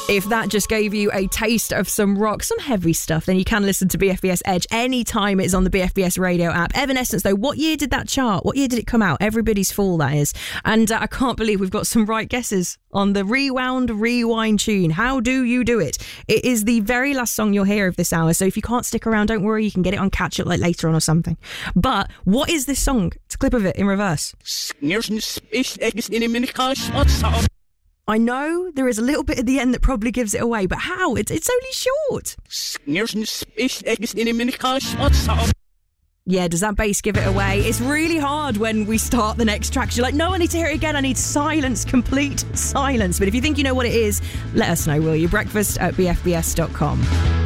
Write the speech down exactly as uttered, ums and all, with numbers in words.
If that just gave you a taste of some rock, some heavy stuff, then you can listen to B F B S Edge anytime it's on the B F B S radio app. Evanescence, though, what year did that chart? What year did it come out? Everybody's Fool, that is. And uh, I can't believe we've got some right guesses on the Rewound Rewind tune. How do you do it? It is the very last song you'll hear of this hour, so if you can't stick around, don't worry, you can get it on catch up like later on or something. But what is this song? It's a clip of it in reverse. I know there is a little bit at the end that probably gives it away, but how? It's it's only short. Yeah, does that bass give it away? It's really hard when we start the next track. You're like, no, I need to hear it again. I need silence, complete silence. But if you think you know what it is, let us know, will you? Breakfast at b f b s dot com.